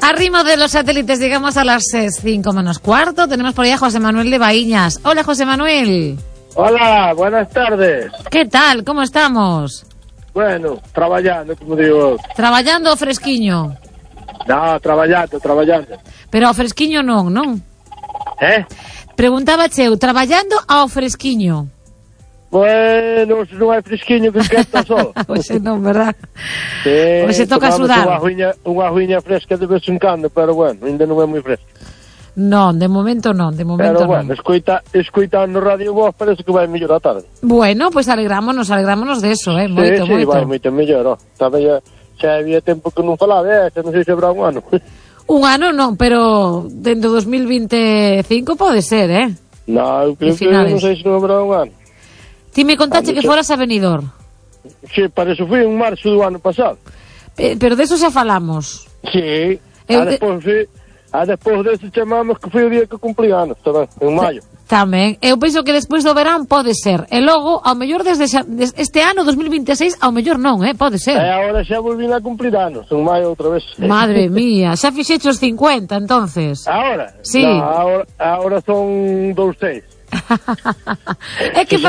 Arrimo de los satélites, llegamos a las 5 menos cuarto. Tenemos por ahí a José Manuel de Baíñas. Hola, José Manuel. Hola, buenas tardes. ¿Qué tal? ¿Cómo estamos? Bueno, traballando, como digo. Traballando o fresquiño? No, traballando. Pero ao fresquiño non? Preguntaba eu, traballando ao fresquiño? Bueno, non é fresquiño que esquenta só. Oxe non, verdad? Sí, Oxe toca sudar. Unha aguiña fresca de vez en cando, pero bueno, ainda non é moi fresca. Non, de momento non. Pero bueno, escoitando Radio Voz parece que vai mellor a tarde. Bueno, pois alegrámonos de eso, moito, sí, vai moito mellor, xa había tempo que non falaba, xa non sei se habrá un ano. Un ano non, pero dentro do 2025 pode ser, Non, eu creo que non sei se non habrá un ano. Ti me contaste que foras a Benidorm. Sí, para eso fui en marzo do ano pasado. Pero de eso xa falamos. Sí, despois dese chamamos que foi o día que cumpli anos, tamén, en maio. Tamén, eu penso que despois do verán pode ser. E logo, ao mellor desde este ano 2026, ao mellor non, pode ser. E agora xa volvín a cumplir anos, en maio outra vez. Madre mía, xa fixeche os 50, entonces. Agora? Sí. No, agora son 26. É que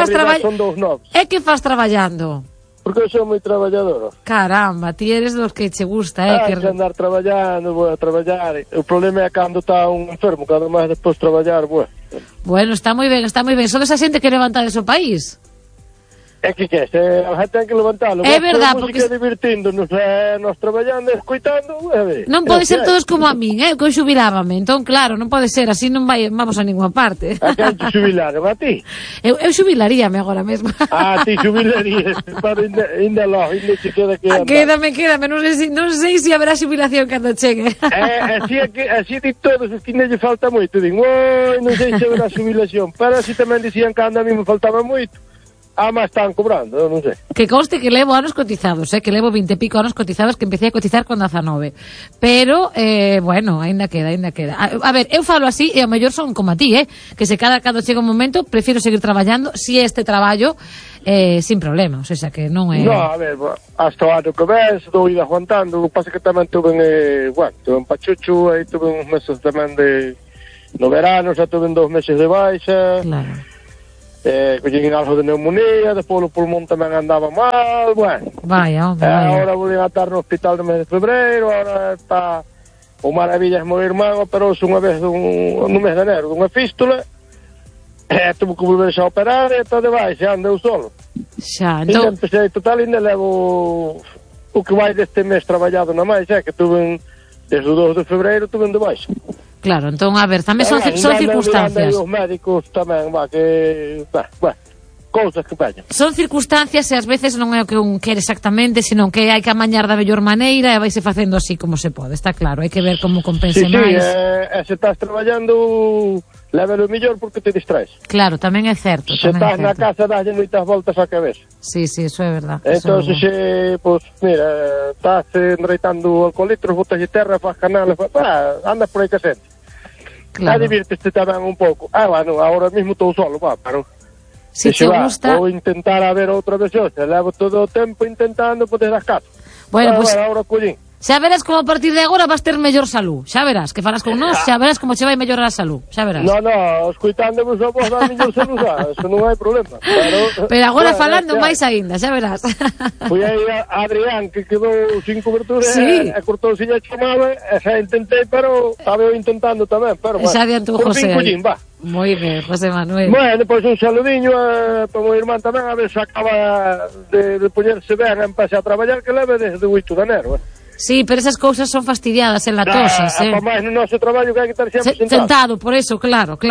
fas traballando? Porque eu sou moi traballador. Caramba, ti eres dos que che gusta, que andar traballando, vou a traballar. O problema é cando está un enfermo, cando máis despois traballar, Bueno, está moi ben. Son esa xente que levanta o país. É que a gente ten que levantalo. É verdad, porque divertíndonos, nos traballando, escoitando, non pode ser todos como a min, que eu xubilábame. Entón, claro, non pode ser, así non vamos a ninguna parte. A quen te xubilaron, a ti? Eu xubilaríame agora mesmo. Ti xubilarías, pero ainda se queda que andar. Quédame, non sei se haberá xubilación cando chegue. Así de todos os que ainda lle falta moito, non sei se haberá xubilación, pero así tamén dicían que a mí me faltaba moito. Mas están cobrando, non sei. Que conste que levo anos cotizados, que levo 20 e pico anos cotizados, que empecé a cotizar con 19. Pero, bueno, ainda queda. A ver, eu falo así, e ao mellor son como a ti, que se cando chega un momento, prefiro seguir traballando, si este traballo, sin problemas, o sea, que non é... No, a ver, hasta o ano que ves, dou ido aguantando, o que pasa que tamén tuve en Pachucho, aí tuve uns meses tamén no verano, xa tuve 2 meses de baixa... Claro. Collín algo de neumonía, despois o pulmón tamén andaba mal, Vaya. Ahora vou a estar no hospital no mes de febreiro, ahora está o Maravillas, meu irmán, operouse unha vez no mes de enero, dunha fístula, tuve que volver xa a operar, e está de baixa, andeu solo. Xa, entón... Empecé total, ainda levo o que vai deste mes traballado na máis, que tuve desde o 2 de febreiro, tuve de baixa. Claro, entón, a ver, tamén son circunstancias. Os médicos tamén, cousas que veñen. Son circunstancias e ás veces non é o que un quere exactamente, senón que hai que amañar da mellor maneira e vaise facendo así como se pode, está claro, hai que ver como compense máis. Se estás traballando, lévalo mellor porque te distraes. Claro, tamén é certo. Se estás na casa, dalle moitas voltas á cabeza. Sí, eso é verdad. Entón, mira, estás enreitando alcoholitros, botas de terra, faz canales, andas por aí que sente. Claro. Divirteste tamén un pouco. Bueno, ahora mismo estou solo, pero... Si te gusta... Vou intentar a ver outra vez hoxe. Levo todo o tempo intentando poder das casas. Bueno, pues... Ahora collín. Xa verás como a partir de agora vas ter mellor salud. Xa verás, que falas con nós, xa verás como che vai mellorar a salud. Xa verás. No, escoitándovos a vos da mellor salud, eso non hai problema. Pero agora falando máis aínda, xa verás. Fui aí a Adrián, que quedou sin cobertura, sí. E cortou sin a chamada, e xa intentei, pero estaba eu intentando tamén, pero xa adiantou José. Moi ben, José Manuel. Bueno, pois un saludiño para o meu irmán tamén, a ver se acaba de poñerse ben e empece a traballar, que leve desde o 8 de enero, Sí, pero esas cousas son fastidiadas, enlatosas, Para máis no noso traballo que hai que estar sempre sentado, por eso, claro.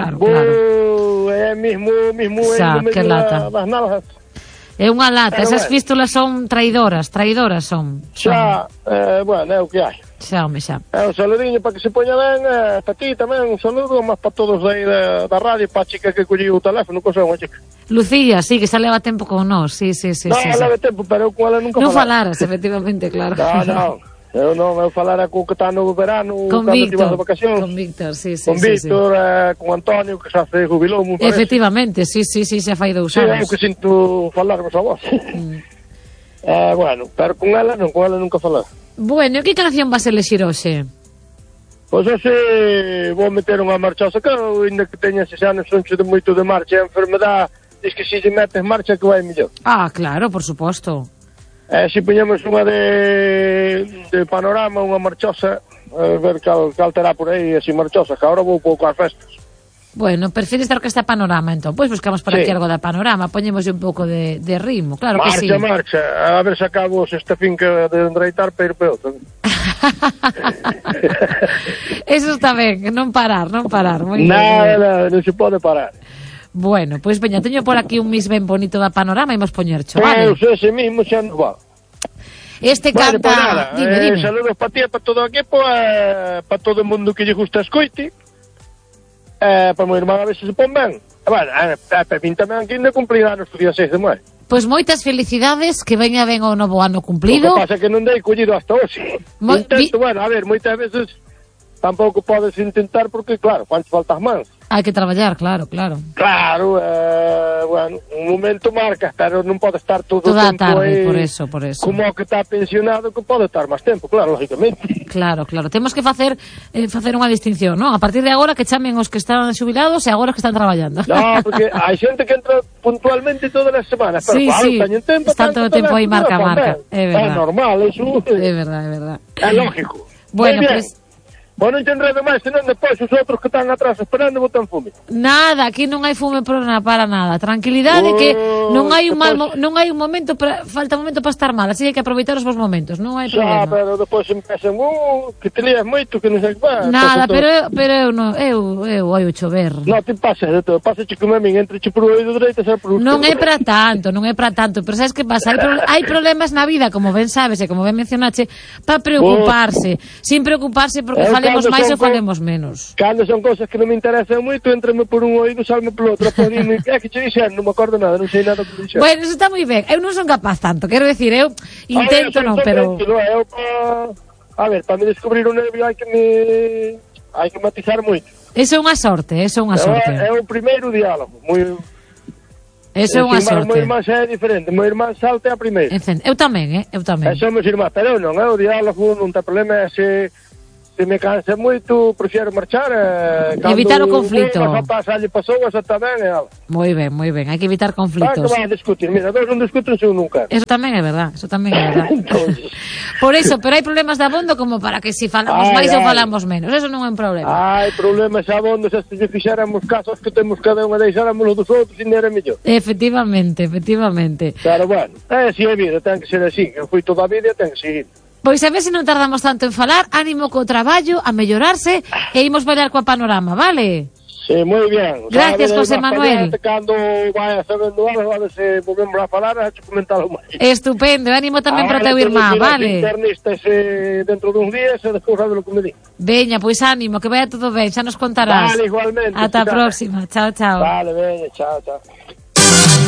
É mismo que lata. Das nalgas. É unha lata, esas fístulas son traidoras son. Xa, bueno, é o que hai. Xa. Un saludiño para que se poña ben, para ti tamén un saludo, máis para todos aí da radio, para a chica que colliu o teléfono, cosa unha chica. Lucía, sí, que xa leva tempo con nós, sí. Non, leva tempo, pero eu con ela nunca non falaras, efectivamente, claro. Eu falara co que está no verano, con cando Víctor, de vacacións. Con Víctor, sí. Con Víctor, con Antonio, que xa se jubilou. Efectivamente, sí, xa fai 2 anos. Sí, é o que sinto falarvos a vos. Bueno, pero con ela nunca falar. Bueno, que canción vas a elexir hoxe? Pois hoxe vou meter unha marchosa que ainda que teña 6 anos son de moito de marcha, a enfermedade diz que se lle metes marcha que vai mellor. Ah, claro, por suposto. Se poñemos unha de panorama, unha marchosa, a ver cal terá por aí así marchosa, que agora vou pouco ás festas. Bueno, prefires dar que está panorama, entón. Pois buscamos por aquí algo da panorama, poñemos un pouco de ritmo, claro que sí. Marcha, a ver se acabo esta finca de enreitar para ir para outra. Eso está ben, non parar. Nada, non se pode parar. Bueno, pois veña, teño por aquí un mis ben bonito da panorama e imos poñercho, vale? Ese mismo xa non va. Este canta... Pues nada, dime. Saludos para ti e para todo o equipo, para todo o mundo que lle gusta escoite, para meu irmán a ver se pon ben. Bueno, para min tamén aquí ainda cumplir anos o día 6 de maio. Pois moitas felicidades, que veña ben o novo ano cumplido. O que pasa é que non dei collido hasta hoxe. Intento, bueno, a ver, moitas veces tampouco podes intentar porque, claro, quantas faltas mans. Hai que traballar, claro. Claro, bueno, un momento marca, pero non pode estar todo toda o tempo tarde, aí, por eso. Como o que está pensionado, que pode estar máis tempo, claro, lógicamente. Claro, temos que facer unha distinción, non? A partir de agora que chamen os que están xubilados e agora os que están traballando. No, porque hai xente que entra puntualmente todas as semanas, pero claro, teñen tempo, están todo o tempo aí marca. É verdad. É normal, eso. É verdad. É lógico. Bueno, pues... Bueno, non te enredo máis, senón depois os outros que están atrás esperando botan fume. Nada, aquí non hai fume para nada. Tranquilidade que non hai un momento falta un momento para estar mal, así que hai que aproveitar os vos momentos, non hai problema. Pero depois empezan, que te lías moito, que non sei que. Nada, pero eu non, eu oi chover. Non, te pases de todo, pasache como a min, entreche por o oído dereito e xa por o Non é para tanto, pero sabes que pasa? Hai problemas na vida, como ben sabes e como ben mencionache, para preocuparse, sin preocuparse porque falemos máis ou falemos menos. Cando son cosas que non me interesan moito, entrame por un oído, salme polo outro, é que che dixen, non me acordo nada, non sei nada que me dixen. Bueno, eso está moi ben, eu non son capaz tanto, quero decir, eu intento non, pero... A ver, para me descubrir un nervio hai que matizar moito. Eso é unha sorte. É o primeiro diálogo, Eso é unha sorte. Meu irmán xa é diferente, meu irmán salta a primeira. Eu tamén. Somos irmán, pero non, o diálogo non ten problema, se me cansa moito, prefiro marchar. Evitar o conflito. Cando pasalle pasou, eso está ben. Moi ben, hai que evitar conflitos. Vai a discutir, mira, dos non discuten se un nunca. Eso tamén é verdad. Entonces... Por eso, pero hai problemas de abondo como para que si falamos máis ou falamos menos, eso non é un problema. Hai problemas de abondo, se lle fixéramos casos que temos cada unha, deixáramos dos outros e non era mellor. Efectivamente. Claro, bueno, así é a vida, ten que ser así, que foi toda a vida, ten que seguir. Pois a ver se non tardamos tanto en falar, ánimo co traballo, a mellorarse e imos bailar coa panorama, vale? Sí, moi ben. Gracias, José Manuel. Cando vai sabendo algo, a ver se volvemos a falar, a comentalo máis. Estupendo, ánimo tamén para teu irmá, vale? Internistas dentro duns días e despois sabe o que me di. Veña, pois ánimo, que vaya todo ben, xa nos contarás. Vale, igualmente. Ata a próxima, chao. Vale, veña, chao.